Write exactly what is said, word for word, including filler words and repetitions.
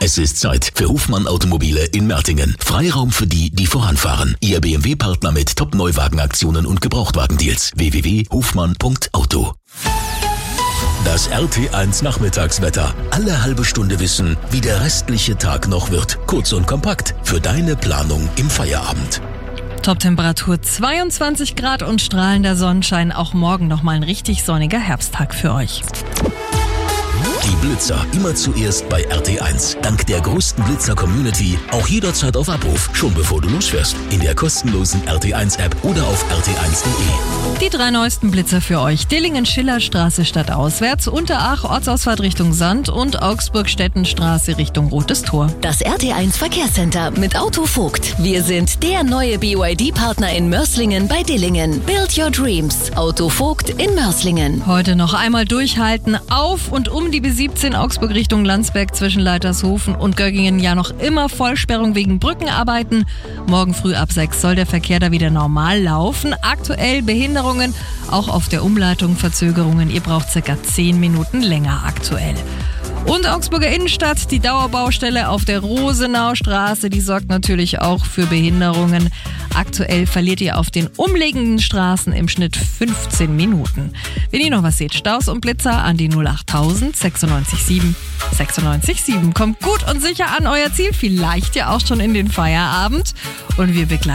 Es ist Zeit für Hofmann Automobile in Mertingen. Freiraum für die, die voranfahren. Ihr B M W-Partner mit Top-Neuwagenaktionen und Gebrauchtwagendeals. w w w punkt hofmann punkt auto. Das R T eins Nachmittagswetter. Alle halbe Stunde wissen, wie der restliche Tag noch wird. Kurz und kompakt für deine Planung im Feierabend. Top-Temperatur zweiundzwanzig Grad und strahlender Sonnenschein. Auch morgen nochmal ein richtig sonniger Herbsttag für euch. Die Blitzer immer zuerst bei R T eins. Dank der größten Blitzer-Community auch jederzeit auf Abruf, schon bevor du losfährst. In der kostenlosen R T eins App oder auf r t eins punkt de. Die drei neuesten Blitzer für euch. Dillingen-Schillerstraße stadtauswärts, Unterach Ortsausfahrt Richtung Sand und Augsburg-Stettenstraße Richtung Rotes Tor. Das R T eins Verkehrscenter mit Autovogt. Wir sind der neue B Y D-Partner in Mörslingen bei Dillingen. Build your dreams. Autovogt in Mörslingen. Heute noch einmal durchhalten. Auf und um die B siebzehn Augsburg Richtung Landsberg zwischen Leitershofen und Göggingen ja noch immer Vollsperrung wegen Brückenarbeiten. Morgen früh ab sechs soll der Verkehr da wieder normal laufen. Aktuell Behinderungen, auch auf der Umleitung Verzögerungen. Ihr braucht circa zehn Minuten länger aktuell. Und Augsburger Innenstadt, die Dauerbaustelle auf der Rosenaustraße, die sorgt natürlich auch für Behinderungen. Aktuell verliert ihr auf den umliegenden Straßen im Schnitt fünfzehn Minuten. Wenn ihr noch was seht, Staus und Blitzer an die null achttausend sechsundneunzig sieben sechsundneunzig sieben. Kommt gut und sicher an euer Ziel, vielleicht ja auch schon in den Feierabend. Und wir begleiten